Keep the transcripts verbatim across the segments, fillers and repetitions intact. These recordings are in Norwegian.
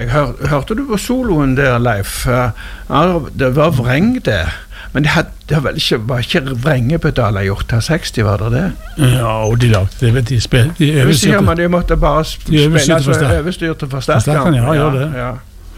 Hør, hørte du på soloen der, Leif? Ja, det var vreng det. Men det, had, det var vel ikke, var ikke vrengepedaler gjort til seksti, var det det? Ja, og de lagde det, vet de, spil, de overstyrte. Ja, men de måtte bare spille så overstyrte forsterkeren. Ja, gjør det. Ja.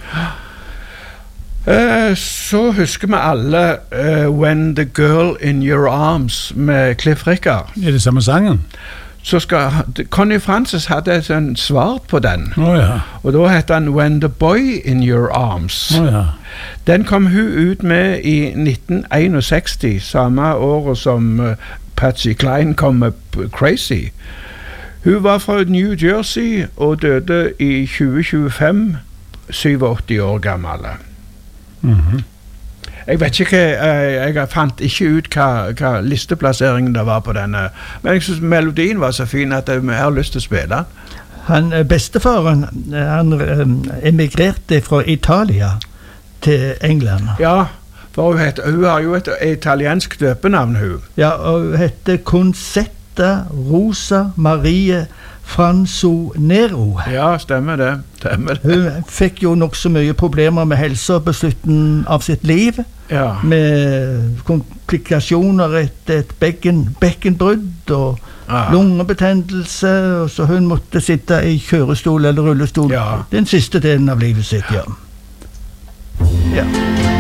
Uh, så husker vi alle uh, When the Girl in Your Arms med Cliff Richard. Er det samme sangen? Så skal, Connie Francis hadde en svar på den. Oh, ja. Og da heter den When the Boy in Your Arms. Oh, ja. Den kom hun ut med i nitten seksogens, samme året som uh, Patsy Cline kom med Crazy. Hun var fra New Jersey og døde i tjue tjuefem, syvogåtti år gammel. Mm-hmm. Jeg vet ikke, jeg, jeg fant ikke ut hva, hva listeplasseringen det var på denne, men jeg synes melodien var så fin at jeg har lyst til å spille den. Han, bestefaren, han emigrerte fra Italia til England. Ja, for hun, heter, hun har jo et italiensk døpenavn, hun. Ja, og hun heter Concetta Rosa Marie Franzonero. Ja, stemmer det. Stemmer det. Hun fikk jo nok så mye problemer med helse på slutten av sitt liv. Ja. Med komplikasjoner etter et bekken, bekkenbrudd og ah. lungebetennelse, og så hun måtte sitte i kjørestol eller rullestol ja. den siste delen av livet sitt, ja. Ja.